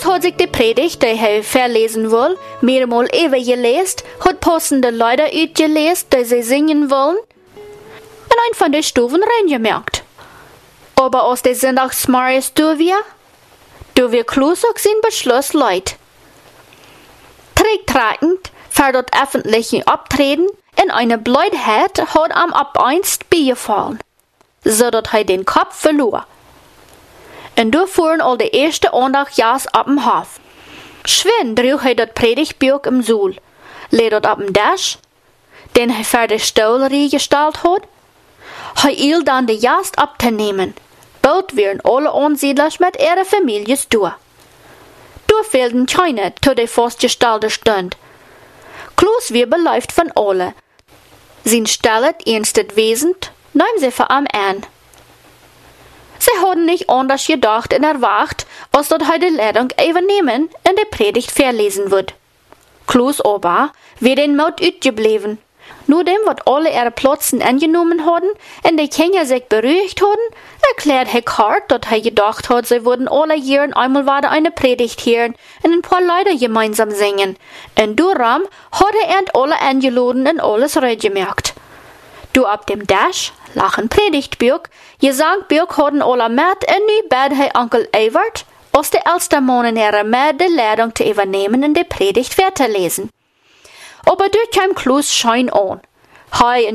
hat sich die Predigt, die er verlesen will, mehrmal übergelesen, hat passende Leute uitgelesen, die sie singen wollen, und ein von den Stufen reingemerkt. Aber aus der Sonntagsmorgens du wir Klaus auch sein Beschluss leid. Trägtragend für das öffentliche Abtreten in eine Blödheit hat am abeinst beigefallen, so dass er den Kopf verlor. Und da fuhren all die erste Andachtsjas ab dem Hof. Schwen drüch er das Predigtbuch im Stuhl, legt das ab dem Tisch, den er für die Stuhlreihe gestellt hat. Er eilt dann die Jas abzunehmen. Bald wären alle Ansiedlers mit ihren Familien durch. Da fehlten keine zu der festgestellten Stunde. Klaus wir beläuft von alle. Sie stellt ernstet wesend, nahm sie vor ihm an. Sie hadden nicht anders gedacht und erwartet, als dass er die Leitung übernehmen und die Predigt verlesen wird. Klaus aber wäre den Mut uitgeblieben. Nur dem, was alle ihre Plätze angenommen hatten und die Kinder sich beruhigt hatten, erklärt er hart, dass er gedacht hat, sie würden alle Jahren einmal wieder eine Predigt hören und ein paar Leute gemeinsam singen. Und darum hat er alle eingeladen und alles reingemacht. Du ab dem Tisch, lachen Predigtbuch, Gesangbuch hatten alle mit und nu bat er Onkel Evert, aus der ältesten Monen her mit die Leitung zu übernehmen und die Predigt weiterzulesen. Aber dort kam Klaus schein an.